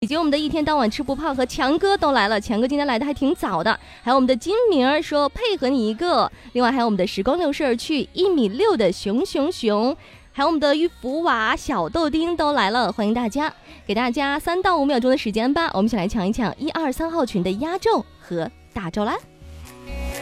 及我们的一天到晚吃不胖和强哥都来了，强哥今天来的还挺早的，还有我们的金明说配合你一个，另外还有我们的时光流逝而去1.6米的熊，还有我们的玉福娃小豆丁都来了，欢迎大家，给大家3到5秒钟的时间吧，我们一起来抢一抢1、2、3号群的压轴和大招啦。